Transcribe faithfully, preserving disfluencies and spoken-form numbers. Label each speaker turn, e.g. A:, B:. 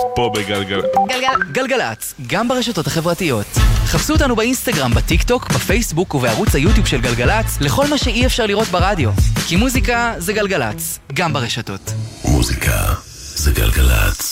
A: פה בגלגל...
B: גלגל... גלגלץ, גם ברשתות החברתיות. חפשו אותנו באינסטגרם, בטיק טוק, בפייסבוק ובערוץ היוטיוב של גלגלץ, לכל מה שאי אפשר לראות ברדיו. כי מוזיקה זה גלגלץ, גם ברשתות.
C: מוזיקה זה גלגלץ.